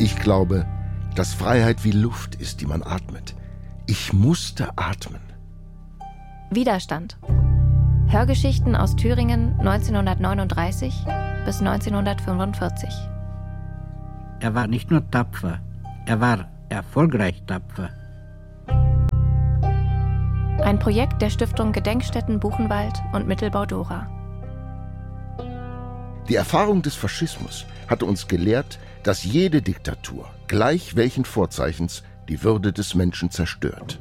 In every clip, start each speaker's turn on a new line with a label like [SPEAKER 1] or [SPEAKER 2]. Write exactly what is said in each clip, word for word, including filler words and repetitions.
[SPEAKER 1] Ich glaube, dass Freiheit wie Luft ist, die man atmet. Ich musste atmen.
[SPEAKER 2] Widerstand. Hörgeschichten aus Thüringen neunzehnhundertneununddreißig bis neunzehnhundertfünfundvierzig.
[SPEAKER 3] Er war nicht nur tapfer, er war erfolgreich tapfer.
[SPEAKER 2] Ein Projekt der Stiftung Gedenkstätten Buchenwald und Mittelbau Dora.
[SPEAKER 1] Die Erfahrung des Faschismus hatte uns gelehrt, dass jede Diktatur, gleich welchen Vorzeichens, die Würde des Menschen zerstört.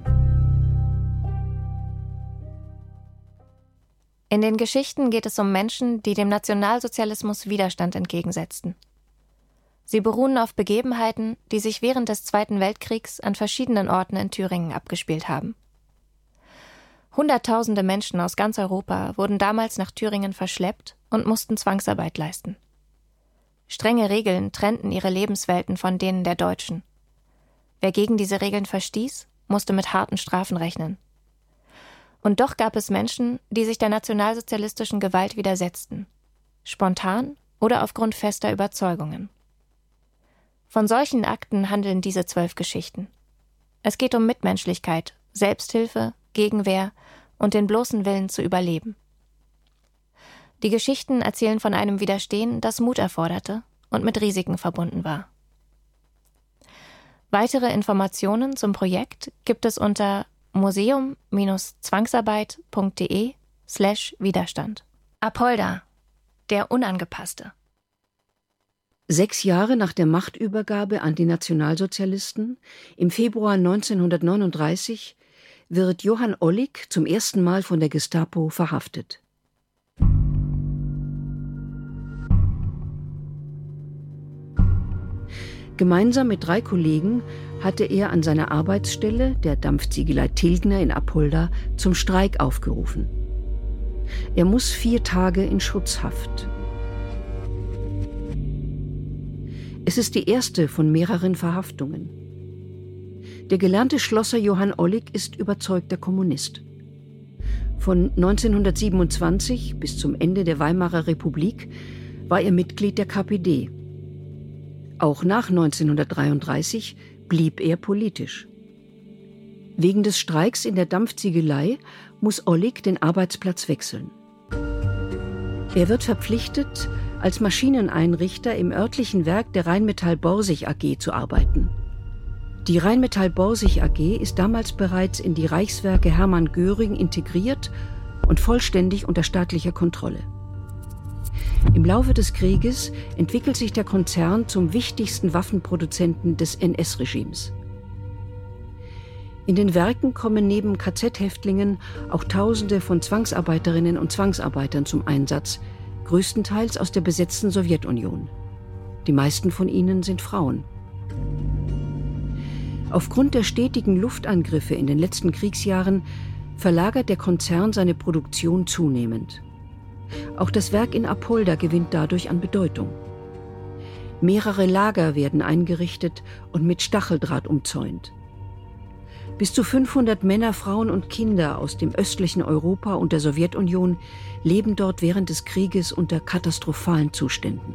[SPEAKER 2] In den Geschichten geht es um Menschen, die dem Nationalsozialismus Widerstand entgegensetzten. Sie beruhen auf Begebenheiten, die sich während des Zweiten Weltkriegs an verschiedenen Orten in Thüringen abgespielt haben. Hunderttausende Menschen aus ganz Europa wurden damals nach Thüringen verschleppt und mussten Zwangsarbeit leisten. Strenge Regeln trennten ihre Lebenswelten von denen der Deutschen. Wer gegen diese Regeln verstieß, musste mit harten Strafen rechnen. Und doch gab es Menschen, die sich der nationalsozialistischen Gewalt widersetzten. Spontan oder aufgrund fester Überzeugungen. Von solchen Akten handeln diese zwölf Geschichten. Es geht um Mitmenschlichkeit, Selbsthilfe, Gegenwehr und den bloßen Willen zu überleben. Die Geschichten erzählen von einem Widerstehen, das Mut erforderte und mit Risiken verbunden war. Weitere Informationen zum Projekt gibt es unter museum-zwangsarbeit.de slash Widerstand. Apolda, der Unangepasste.
[SPEAKER 4] Sechs Jahre nach der Machtübergabe an die Nationalsozialisten, im Februar neunzehnhundertneununddreißig, wird Johann Ollik zum ersten Mal von der Gestapo verhaftet. Gemeinsam mit drei Kollegen hatte er an seiner Arbeitsstelle, der Dampfziegelei Tilgner in Apolda, zum Streik aufgerufen. Er muss vier Tage in Schutzhaft. Es ist die erste von mehreren Verhaftungen. Der gelernte Schlosser Johann Ollik ist überzeugter Kommunist. Von neunzehnhundertsiebenundzwanzig bis zum Ende der Weimarer Republik war er Mitglied der K P D. Auch nach neunzehnhundertdreiunddreißig blieb er politisch. Wegen des Streiks in der Dampfziegelei muss Ollik den Arbeitsplatz wechseln. Er wird verpflichtet, als Maschineneinrichter im örtlichen Werk der Rheinmetall Borsig A G zu arbeiten. Die Rheinmetall Borsig A G ist damals bereits in die Reichswerke Hermann Göring integriert und vollständig unter staatlicher Kontrolle. Im Laufe des Krieges entwickelt sich der Konzern zum wichtigsten Waffenproduzenten des N S-Regimes. In den Werken kommen neben K Z-Häftlingen auch Tausende von Zwangsarbeiterinnen und Zwangsarbeitern zum Einsatz, größtenteils aus der besetzten Sowjetunion. Die meisten von ihnen sind Frauen. Aufgrund der stetigen Luftangriffe in den letzten Kriegsjahren verlagert der Konzern seine Produktion zunehmend. Auch das Werk in Apolda gewinnt dadurch an Bedeutung. Mehrere Lager werden eingerichtet und mit Stacheldraht umzäunt. Bis zu fünfhundert Männer, Frauen und Kinder aus dem östlichen Europa und der Sowjetunion leben dort während des Krieges unter katastrophalen Zuständen.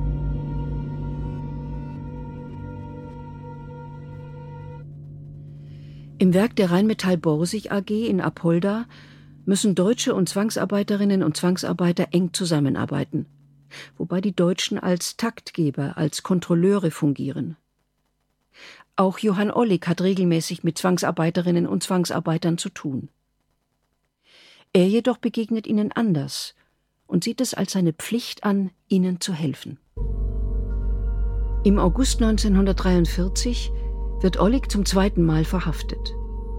[SPEAKER 4] Im Werk der Rheinmetall Borsig A G in Apolda müssen Deutsche und Zwangsarbeiterinnen und Zwangsarbeiter eng zusammenarbeiten, wobei die Deutschen als Taktgeber, als Kontrolleure fungieren. Auch Johann Ollik hat regelmäßig mit Zwangsarbeiterinnen und Zwangsarbeitern zu tun. Er jedoch begegnet ihnen anders und sieht es als seine Pflicht an, ihnen zu helfen. Im August neunzehnhundertdreiundvierzig wird Ollik zum zweiten Mal verhaftet.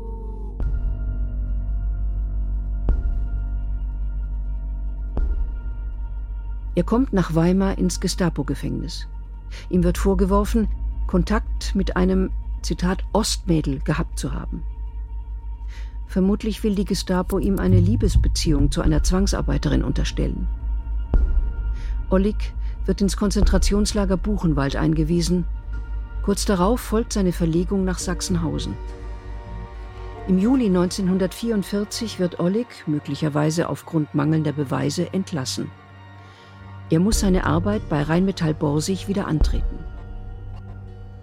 [SPEAKER 4] Er kommt nach Weimar ins Gestapo-Gefängnis. Ihm wird vorgeworfen, Kontakt mit einem, Zitat, Ostmädel gehabt zu haben. Vermutlich will die Gestapo ihm eine Liebesbeziehung zu einer Zwangsarbeiterin unterstellen. Ollik wird ins Konzentrationslager Buchenwald eingewiesen. Kurz darauf folgt seine Verlegung nach Sachsenhausen. Im Juli neunzehnhundertvierundvierzig wird Ollik, möglicherweise aufgrund mangelnder Beweise, entlassen. Er muss seine Arbeit bei Rheinmetall Borsig wieder antreten.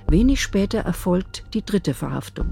[SPEAKER 4] Wenig später erfolgt die dritte Verhaftung.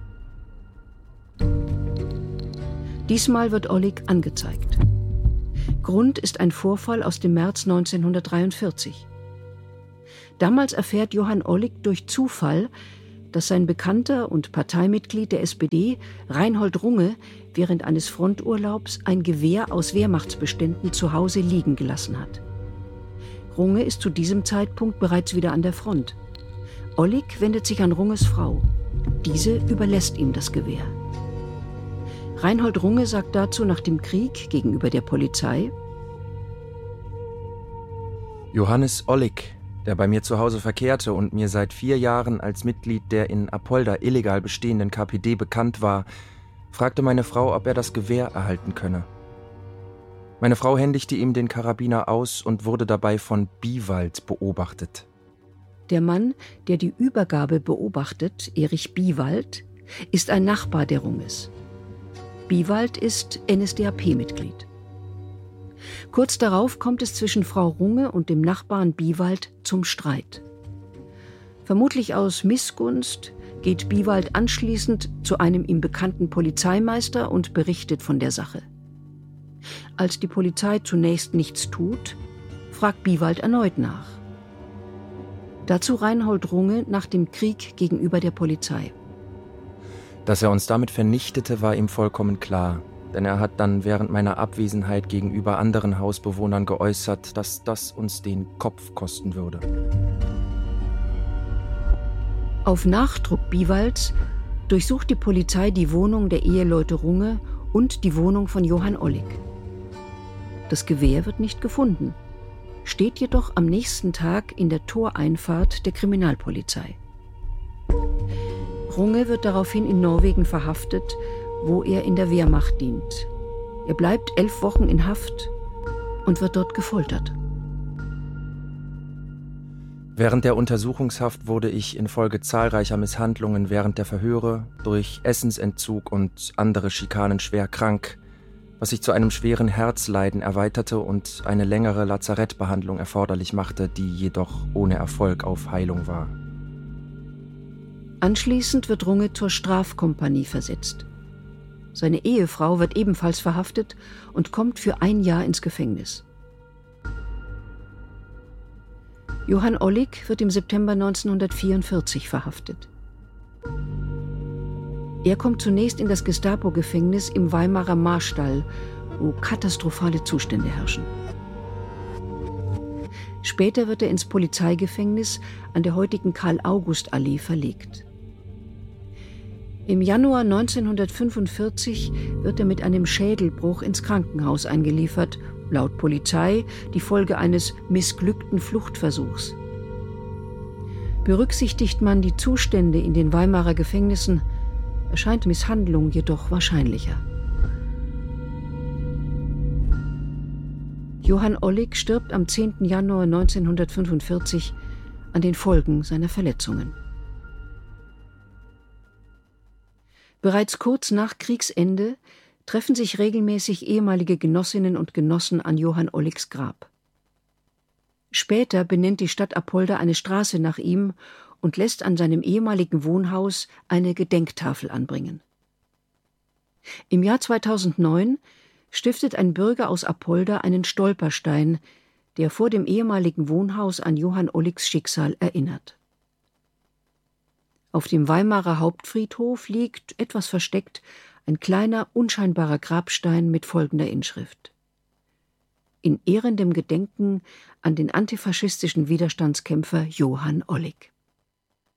[SPEAKER 4] Diesmal wird Ollik angezeigt. Grund ist ein Vorfall aus dem März neunzehnhundertdreiundvierzig. Damals erfährt Johann Ollik durch Zufall, dass sein Bekannter und Parteimitglied der S P D, Reinhold Runge, während eines Fronturlaubs ein Gewehr aus Wehrmachtsbeständen zu Hause liegen gelassen hat. Runge ist zu diesem Zeitpunkt bereits wieder an der Front. Ollik wendet sich an Runges Frau. Diese überlässt ihm das Gewehr. Reinhold Runge sagt dazu nach dem Krieg gegenüber der Polizei:
[SPEAKER 5] Johannes Ollik, der bei mir zu Hause verkehrte und mir seit vier Jahren als Mitglied der in Apolda illegal bestehenden K P D bekannt war, fragte meine Frau, ob er das Gewehr erhalten könne. Meine Frau händigte ihm den Karabiner aus und wurde dabei von Biewald beobachtet.
[SPEAKER 4] Der Mann, der die Übergabe beobachtet, Erich Biewald, ist ein Nachbar der Runges. Biewald ist N S D A P-Mitglied. Kurz darauf kommt es zwischen Frau Runge und dem Nachbarn Biewald zum Streit. Vermutlich aus Missgunst geht Biewald anschließend zu einem ihm bekannten Polizeimeister und berichtet von der Sache. Als die Polizei zunächst nichts tut, fragt Biewald erneut nach. Dazu Reinhold Runge nach dem Krieg gegenüber der Polizei.
[SPEAKER 5] Dass er uns damit vernichtete, war ihm vollkommen klar, denn er hat dann während meiner Abwesenheit gegenüber anderen Hausbewohnern geäußert, dass das uns den Kopf kosten würde.
[SPEAKER 4] Auf Nachdruck Biewalds durchsucht die Polizei die Wohnung der Eheleute Runge und die Wohnung von Johann Ollik. Das Gewehr wird nicht gefunden, steht jedoch am nächsten Tag in der Toreinfahrt der Kriminalpolizei. Runge wird daraufhin in Norwegen verhaftet, wo er in der Wehrmacht dient. Er bleibt elf Wochen in Haft und wird dort gefoltert.
[SPEAKER 5] Während der Untersuchungshaft wurde ich infolge zahlreicher Misshandlungen während der Verhöre, durch Essensentzug und andere Schikanen schwer krank, was sich zu einem schweren Herzleiden erweiterte und eine längere Lazarettbehandlung erforderlich machte, die jedoch ohne Erfolg auf Heilung war.
[SPEAKER 4] Anschließend wird Runge zur Strafkompanie versetzt. Seine Ehefrau wird ebenfalls verhaftet und kommt für ein Jahr ins Gefängnis. Johann Ollik wird im September neunzehnhundertvierundvierzig verhaftet. Er kommt zunächst in das Gestapo-Gefängnis im Weimarer Marstall, wo katastrophale Zustände herrschen. Später wird er ins Polizeigefängnis an der heutigen Karl-August-Allee verlegt. Im Januar neunzehnhundertfünfundvierzig wird er mit einem Schädelbruch ins Krankenhaus eingeliefert, laut Polizei die Folge eines missglückten Fluchtversuchs. Berücksichtigt man die Zustände in den Weimarer Gefängnissen, erscheint Misshandlung jedoch wahrscheinlicher. Johann Ollik stirbt am zehnten Januar neunzehnhundertfünfundvierzig an den Folgen seiner Verletzungen. Bereits kurz nach Kriegsende treffen sich regelmäßig ehemalige Genossinnen und Genossen an Johann Olliks Grab. Später benennt die Stadt Apolda eine Straße nach ihm und lässt an seinem ehemaligen Wohnhaus eine Gedenktafel anbringen. Im Jahr zweitausendneun stiftet ein Bürger aus Apolda einen Stolperstein, der vor dem ehemaligen Wohnhaus an Johann Olliks Schicksal erinnert. Auf dem Weimarer Hauptfriedhof liegt, etwas versteckt, ein kleiner, unscheinbarer Grabstein mit folgender Inschrift: In ehrendem Gedenken an den antifaschistischen Widerstandskämpfer Johann Ollik.